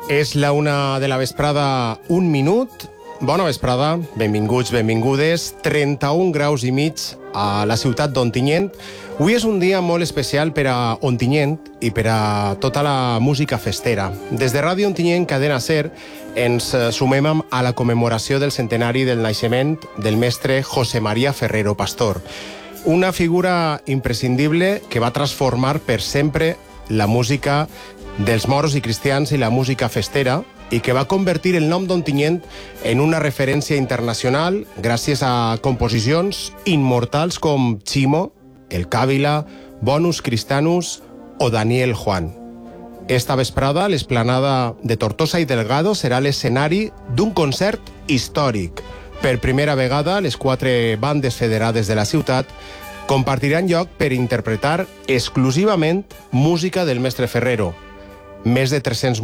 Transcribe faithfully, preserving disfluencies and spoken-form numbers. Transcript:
És la una de la vesprada, un minut. Bona vesprada, benvinguts, benvingudes. trenta-un graus i mig a la ciutat d'Ontinyent. Avui és un dia molt especial per a Ontinyent i per a tota la música festera. Des de Ràdio Ontinyent, Cadena Ser, ens sumem a la commemoració del centenari del naixement del mestre José María Ferrero Pastor. Una figura imprescindible que va transformar per sempre la música dels moros i cristians i la música festera, i que va convertir el nom d'Ontinyent en una referència internacional gràcies a composicions immortals com Chimo, El Càvila, Bonus Cristanus o Daniel Juan. Esta vesprada, l'esplanada de Tortosa i Delgado serà l'escenari d'un concert històric. Per primera vegada, les quatre bandes federades de la ciutat compartiran lloc per interpretar exclusivament música del mestre Ferrero. Més de tres-cents